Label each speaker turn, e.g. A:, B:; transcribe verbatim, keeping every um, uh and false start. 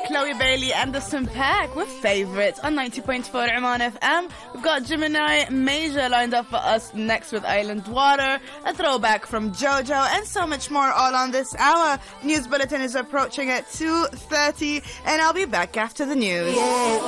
A: Chloe Bailey, Anderson .Paak with Favourites on ninety point four Oman F M. We've got Gemini Major lined up for us next with Island Water, a throwback from JoJo, and so much more all on this hour. News Bulletin is approaching at two thirty, and I'll be back after the news. Yeah.